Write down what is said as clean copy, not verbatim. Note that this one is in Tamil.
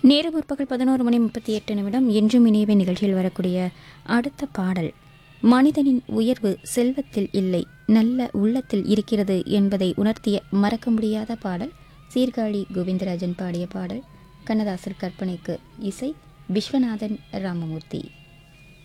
நேரம் முற்பகல் 11:38. என்றும் இணையவே நிகழ்ச்சியில் வரக்கூடிய அடுத்த பாடல், மனிதனின் உயர்வு செல்வத்தில் இல்லை, நல்ல உள்ளத்தில் இருக்கிறது என்பதை உணர்த்திய மறக்க முடியாத பாடல். சீர்காழி கோவிந்தராஜன் பாடிய பாடல். கண்ணதாசர் கற்பனைக்கு இசை, விஸ்வநாதன் ராமமூர்த்தி.